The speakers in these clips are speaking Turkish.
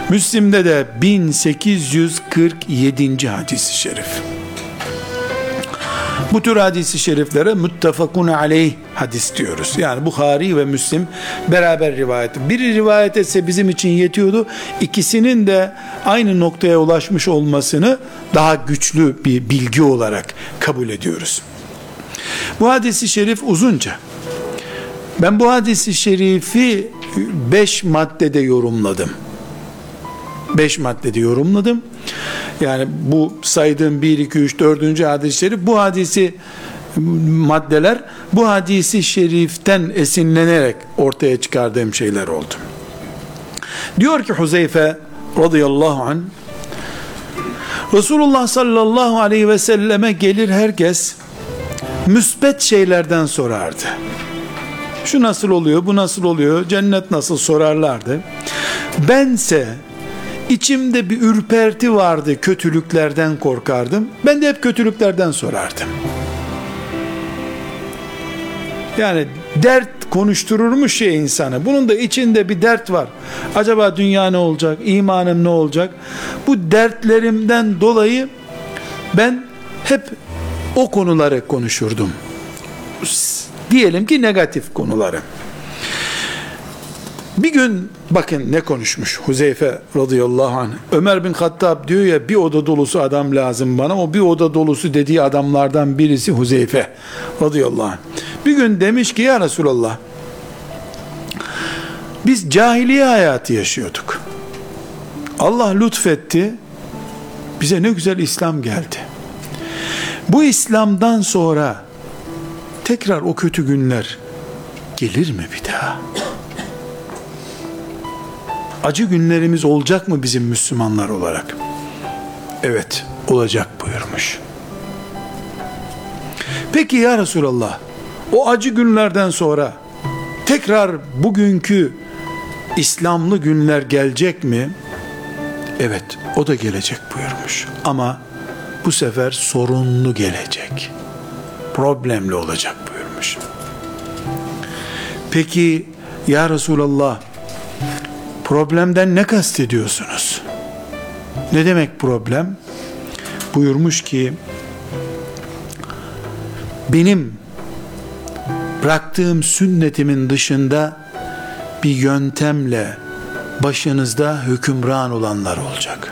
Müslim'de de 1847. hadis-i şerif. Bu tür hadis-i şeriflere muttefakun aleyh hadis diyoruz. Yani Buhari ve Müslim beraber rivayet. Biri rivayet etse bizim için yetiyordu. İkisinin de aynı noktaya ulaşmış olmasını daha güçlü bir bilgi olarak kabul ediyoruz. Bu hadis-i şerif uzunca. Ben bu hadis-i şerifi 5 maddede yorumladım. 5 maddede yorumladım. Yani bu saydığım 1, 2, 3, 4. hadis-i şerif, bu hadisi maddeler, bu hadisi şeriften esinlenerek ortaya çıkardığım şeyler oldu. Diyor ki Huzeyfe radıyallahu anh, Resulullah sallallahu aleyhi ve selleme gelir herkes, müsbet şeylerden sorardı. Şu nasıl oluyor, bu nasıl oluyor, cennet nasıl sorarlardı. Bense İçimde bir ürperti vardı, kötülüklerden korkardım. Ben de hep kötülüklerden sorardım. Yani dert konuştururmuş ya insanı. Bunun da içinde bir dert var. Acaba dünya ne olacak? İmanım ne olacak? Bu dertlerimden dolayı ben hep o konuları konuşurdum. Diyelim ki negatif konuları. Bir gün bakın ne konuşmuş Huzeyfe radıyallahu anh. Ömer bin Hattab diyor ya, bir oda dolusu adam lazım bana. O bir oda dolusu dediği adamlardan birisi Huzeyfe radıyallahu anh. Bir gün demiş ki, ya Resulallah, biz cahiliye hayatı yaşıyorduk. Allah lütfetti, bize ne güzel İslam geldi. Bu İslam'dan sonra tekrar o kötü günler gelir mi bir daha? Acı günlerimiz olacak mı bizim Müslümanlar olarak? Evet, olacak buyurmuş. Peki ya Resulallah, o acı günlerden sonra tekrar bugünkü İslamlı günler gelecek mi? Evet, o da gelecek buyurmuş. Ama bu sefer sorunlu gelecek. Problemli olacak buyurmuş. Peki ya Resulallah, problemden ne kastediyorsunuz? Ne demek problem? Buyurmuş ki, benim bıraktığım sünnetimin dışında bir yöntemle başınızda hükümran olanlar olacak.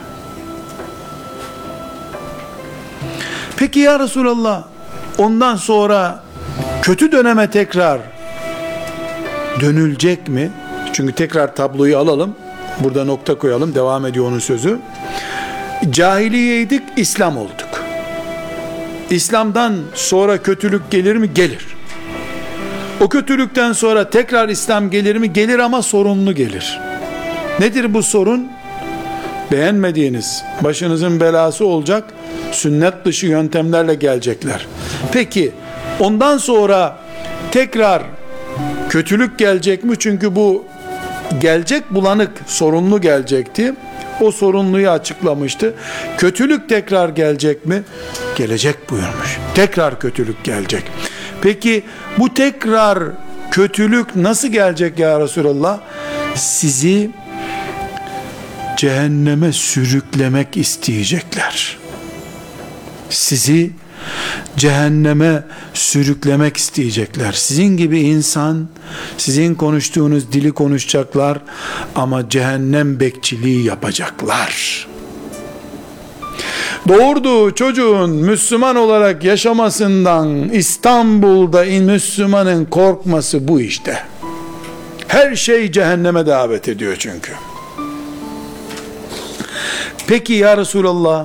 Peki ya Resulallah, ondan sonra kötü döneme tekrar dönülecek mi? Çünkü tekrar tabloyu alalım, burada nokta koyalım, devam ediyor onun sözü. Cahiliyeydik, İslam olduk. İslam'dan sonra kötülük gelir mi? Gelir. O kötülükten sonra tekrar İslam gelir mi? Gelir, ama sorunlu gelir. Nedir bu sorun? Beğenmediğiniz, başınızın belası olacak sünnet dışı yöntemlerle gelecekler. Peki ondan sonra tekrar kötülük gelecek mi? Çünkü bu gelecek bulanık, sorunlu gelecekti. O sorunluyu açıklamıştı. Kötülük tekrar gelecek mi? Gelecek buyurmuş. Tekrar kötülük gelecek. Peki bu tekrar kötülük nasıl gelecek ya Resulallah? Sizi cehenneme sürüklemek isteyecekler. Sizi cehenneme sürüklemek isteyecekler. Sizin gibi insan, sizin konuştuğunuz dili konuşacaklar ama cehennem bekçiliği yapacaklar. Doğurduğu çocuğun Müslüman olarak yaşamasından İstanbul'da Müslümanın korkması bu işte. Her şey cehenneme davet ediyor çünkü. Peki ya Resulallah,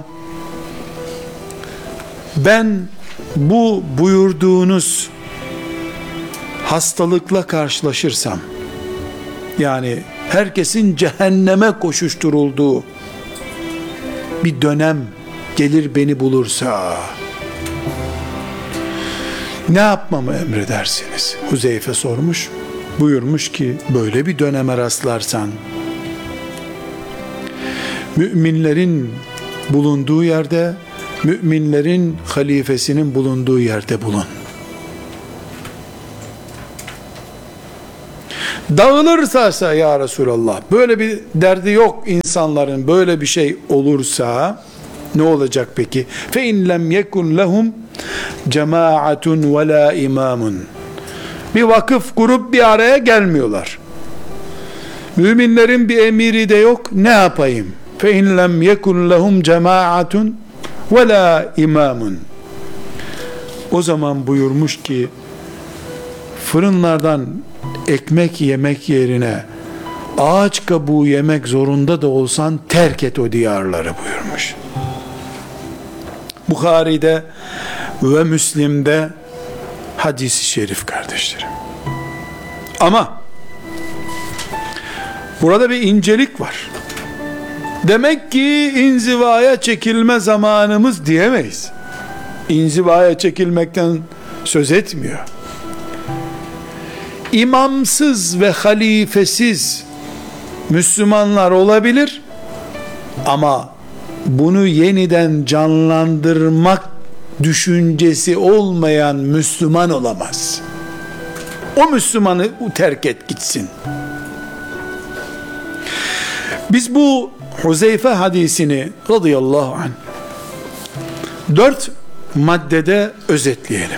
ben bu buyurduğunuz hastalıkla karşılaşırsam, yani herkesin cehenneme koşuşturulduğu bir dönem gelir beni bulursa, ne yapmamı emredersiniz? Huzeyfe sormuş. Buyurmuş ki, böyle bir döneme rastlarsan, müminlerin bulunduğu yerde, müminlerin halifesinin bulunduğu yerde bulun. Dağılırsa ya Resulallah, böyle bir derdi yok insanların, böyle bir şey olursa ne olacak peki? Fe in lem yekun lehum cemaatun ve la imamun. Bir vakıf kurup bir araya gelmiyorlar. Müminlerin bir emiri de yok. Ne yapayım? Fe in lem yekun lehum cemaatun ve la imamun. O zaman buyurmuş ki, fırınlardan ekmek yemek yerine ağaç kabuğu yemek zorunda da olsan terk et o diyarları buyurmuş. Bukhari'de ve Müslim'de hadis-i şerif kardeşlerim. Ama burada bir incelik var. Demek ki inzivaya çekilme zamanımız diyemeyiz. İnzivaya çekilmekten söz etmiyor. İmamsız ve halifesiz Müslümanlar olabilir ama bunu yeniden canlandırmak düşüncesi olmayan Müslüman olamaz. O Müslümanı terk et gitsin. Biz bu Huzeyfe hadisini radıyallahu anh 4 maddede özetleyelim.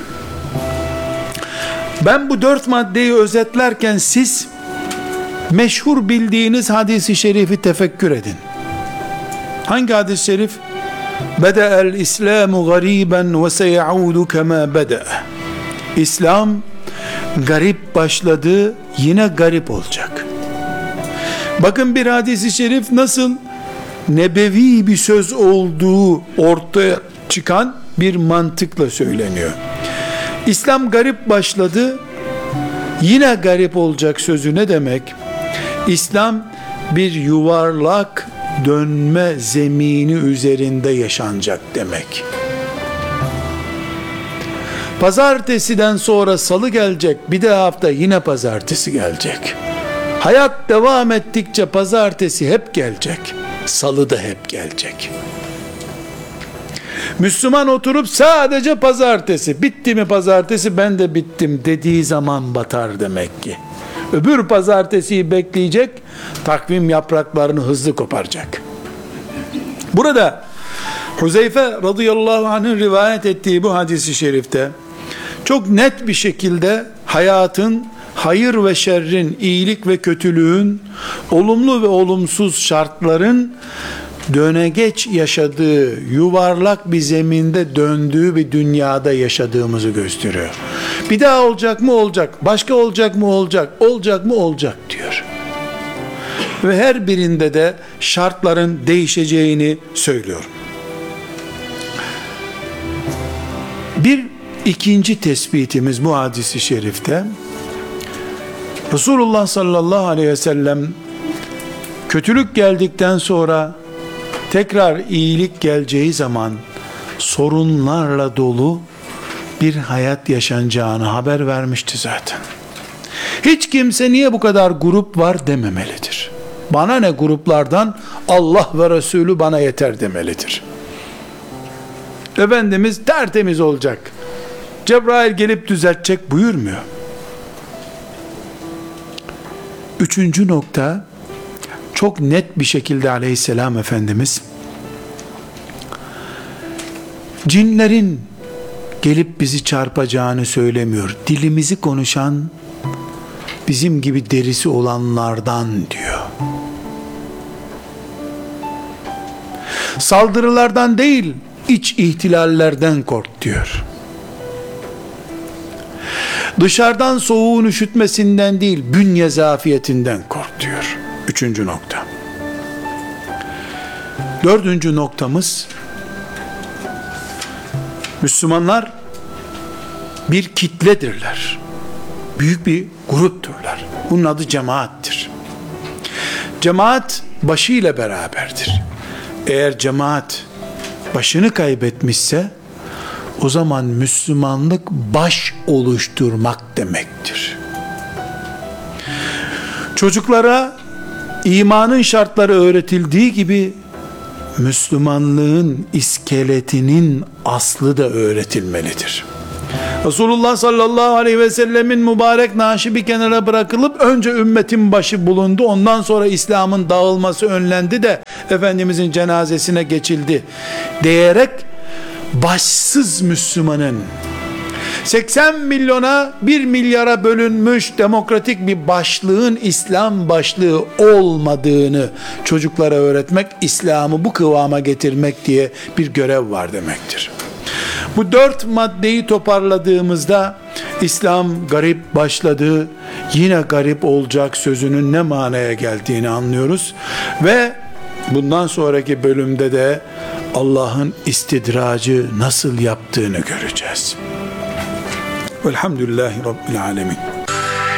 Ben bu 4 maddeyi özetlerken siz meşhur bildiğiniz hadisi şerifi tefekkür edin. Hangi hadis-i şerif? Bede'el İslamu gariben ve seyaudu kema bede'e. İslam garip başladı, yine garip olacak. Bakın bir hadis-i şerif nasıl nebevi bir söz olduğu ortaya çıkan bir mantıkla söyleniyor. İslam garip başladı, yine garip olacak sözü ne demek? İslam bir yuvarlak dönme zemini üzerinde yaşanacak demek. Pazartesiden sonra salı gelecek, bir de hafta yine pazartesi gelecek. Hayat devam ettikçe pazartesi hep gelecek, salı da hep gelecek. Müslüman oturup sadece pazartesi, bitti mi pazartesi ben de bittim dediği zaman batar demek ki. Öbür pazartesiyi bekleyecek, takvim yapraklarını hızlı koparacak. Burada Huzeyfe radıyallahu anh'ın rivayet ettiği bu hadis-i şerifte çok net bir şekilde hayatın, hayır ve şerrin, iyilik ve kötülüğün, olumlu ve olumsuz şartların dönegeç yaşadığı, yuvarlak bir zeminde döndüğü bir dünyada yaşadığımızı gösteriyor. Bir daha olacak mı? Olacak. Başka olacak mı? Olacak. Olacak mı? Olacak diyor. Ve her birinde de şartların değişeceğini söylüyor. Bir ikinci tespitimiz bu hadis-i şerifte, Resulullah sallallahu aleyhi ve sellem kötülük geldikten sonra tekrar iyilik geleceği zaman sorunlarla dolu bir hayat yaşanacağını haber vermişti zaten. Hiç kimse niye bu kadar grup var dememelidir. Bana ne gruplardan, Allah ve Resulü bana yeter demelidir. Efendimiz tertemiz olacak, Cebrail gelip düzeltecek buyurmuyor. Üçüncü nokta, çok net bir şekilde aleyhisselam Efendimiz cinlerin gelip bizi çarpacağını söylemiyor. Dilimizi konuşan bizim gibi derisi olanlardan diyor. Saldırılardan değil, iç ihtilallerden kork diyor. Dışarıdan soğuğun üşütmesinden değil, bünye zafiyetinden kork diyor. Üçüncü nokta. Dördüncü noktamız, Müslümanlar bir kitledirler. Büyük bir grupturlar. Bunun adı cemaattir. Cemaat başıyla beraberdir. Eğer cemaat başını kaybetmişse, o zaman Müslümanlık baş oluşturmak demektir. Çocuklara imanın şartları öğretildiği gibi Müslümanlığın iskeletinin aslı da öğretilmelidir. Resulullah sallallahu aleyhi ve sellemin mübarek naaşı bir kenara bırakılıp önce ümmetin başı bulundu. Ondan sonra İslam'ın dağılması önlendi de Efendimizin cenazesine geçildi diyerek başsız Müslümanın 80 milyona 1 milyara bölünmüş demokratik bir başlığın İslam başlığı olmadığını çocuklara öğretmek, İslam'ı bu kıvama getirmek diye bir görev var demektir. Bu 4 maddeyi toparladığımızda İslam garip başladı, yine garip olacak sözünün ne manaya geldiğini anlıyoruz ve bundan sonraki bölümde de Allah'ın istidracı nasıl yaptığını göreceğiz. Velhamdülillahi Rabbil Alemin.